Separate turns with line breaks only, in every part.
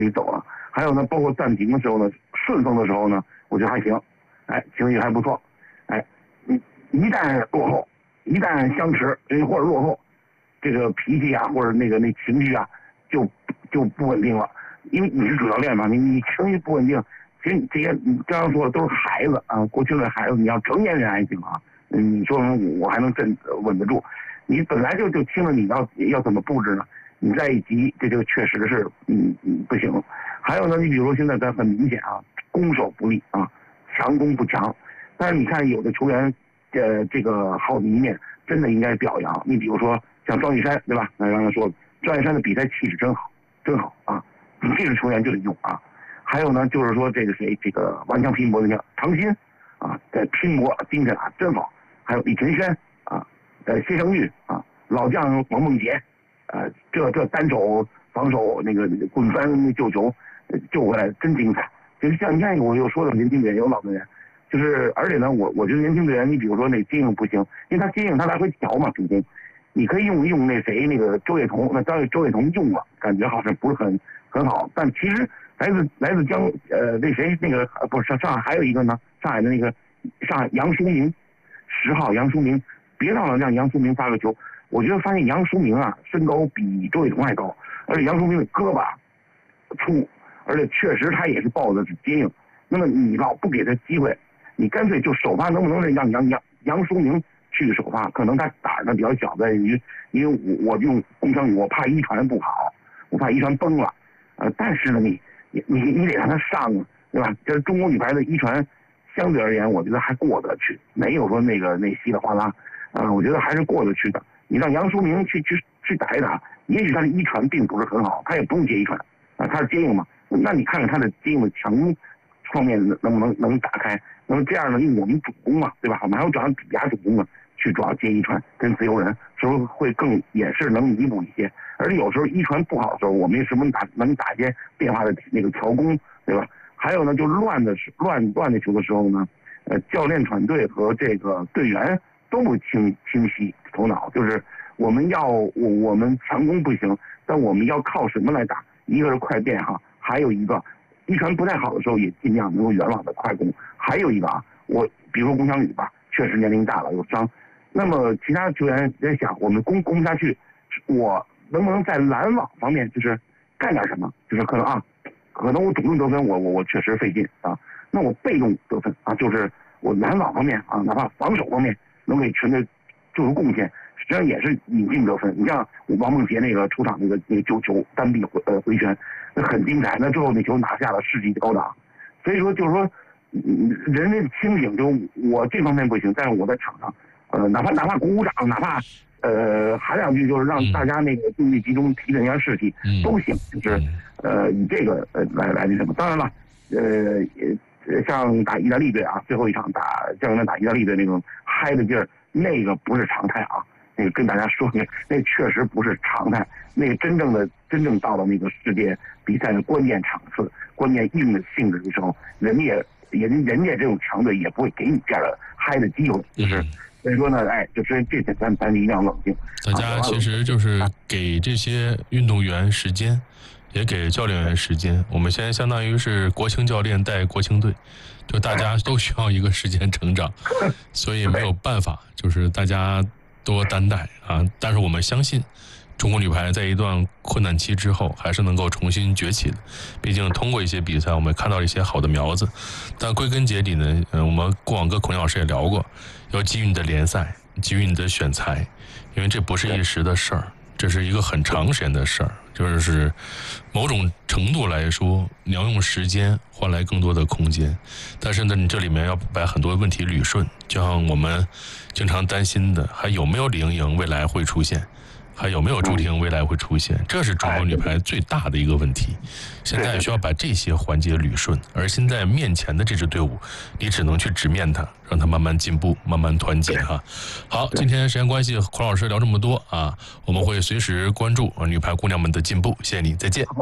走了。还有呢，包括暂停的时候呢，顺风的时候呢，我觉得还行，情绪还不错。一旦落后，一旦相持，或者落后，这个脾气啊，或者那情绪啊，就不稳定了。因为你是主教练嘛，你情绪不稳定，其实这些你刚刚说的都是孩子啊，过去的孩子，你要成年人还行啊。你说我还能稳得住，你本来就听着你要怎么布置呢？你再一急，这就确实是不行。还有呢，你比如说现在咱很明显啊，攻守不利啊，强攻不强。但是你看有的球员，这个好的一面真的应该表扬。你比如说像庄玉山，对吧？那刚才说庄玉山的比赛气质真好啊，你这个球员就得用啊。还有呢，就是说这个谁，这个顽强拼搏的像唐鑫啊，在拼搏精神啊真好。还有李晨轩啊，谢胜玉啊，老将黄梦杰，这单手防守那个滚翻救球，救回来真精彩。就是像你看我又说的年轻队员有老队员，就是而且呢，我觉得年轻队员，你比如说那接应不行，因为他接应他来回调嘛主攻，你可以用那谁那个周跃彤，那周跃彤用了，感觉好像不是很好，但其实来自那谁那个不是上海还有一个呢，上海的那个上海杨书明，10号杨书明，别忘了让杨书明发个球。我觉得发现杨书明啊，身高比周跃彤还高，而且杨书明的胳膊粗，而且确实他也是抱的是接应。那么你老不给他机会，你干脆就首发，能不能让杨书明去首发？可能他胆儿呢比较小，在于因为我用龚昌宇，我怕一传不好，我怕一传崩了。但是呢，你得让他上啊，对吧？这中国女排的一传相对而言，我觉得还过得去，没有说那稀里哗啦，我觉得还是过得去的。你让杨书明去打一打，也许他的一传并不是很好，他也不用接一传啊，他是接应嘛。那你看看他的接应的强方面能不能打开？那么这样呢，因为我们主攻嘛，对吧？我们还要找比亚主攻呢，去主要接一传跟自由人，是不是会也是能弥补一些？而且有时候一传不好的时候，我们也是能打一些变化的那个调攻，对吧？还有呢，就乱的球的时候呢，教练团队和这个队员都不清晰头脑，就是我们强攻不行，但我们要靠什么来打？一个是快变哈，还有一个一传不太好的时候也尽量能够远网的快攻，还有一个啊，比如说龚翔宇吧，确实年龄大了有伤，那么其他球员在想我们攻不下去，我能不能在拦网方面就是干点什么？就是可能我主动得分我确实费劲啊，那我被动得分啊，就是我拦网方面啊，哪怕防守方面能给全队做出贡献，实际上也是引进得分。你像王梦洁那个出场那个救球单臂回旋，那很精彩。那最后那球拿下了世纪的高档。所以说就是说，人家清醒，就我这方面不行，但是我在场上，哪怕鼓掌，哪怕喊两句，就是让大家那个注意力集中，提振一下士气，都行。就是以这个来那什么。当然了，像打意大利队啊，最后一场加油站打意大利队那种嗨的劲儿，那个不是常态啊。那个跟大家说，那确实不是常态。那个真正到了那个世界比赛的关键场次、关键硬的性质的时候，人家这种强队也不会给你这样的嗨的机会，就是。所以说呢，就是这点咱一定要冷静。
大家其实就是给这些运动员时间，也给教练员时间。我们现在相当于是国青教练带国青队，就大家都需要一个时间成长，所以没有办法，就是大家多担待啊。但是我们相信，中国女排在一段困难期之后，还是能够重新崛起的。毕竟通过一些比赛，我们看到了一些好的苗子。但归根结底呢，我们过往跟孔老师也聊过，要基于你的联赛，基于你的选材，因为这不是一时的事儿，这是一个很长时间的事儿。就是某种程度来说，你要用时间换来更多的空间，但是呢，你这里面要把很多问题捋顺，就像我们经常担心的，还有没有李盈莹未来会出现，还有没有朱婷未来会出现，这是中国女排最大的一个问题。现在需要把这些环节捋顺，而现在面前的这支队伍，你只能去直面它，让它慢慢进步，慢慢团结哈。好，今天时间关系，孔老师聊这么多啊，我们会随时关注女排姑娘们的进步。谢谢你，再见。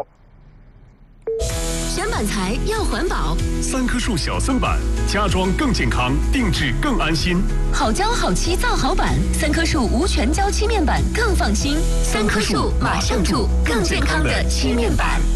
选板材要环保
，3棵树小森板，家装更健康，定制更安心。
好胶好漆造好板，3棵树无全胶漆面板更放心。3棵树马上住更健康的漆面板。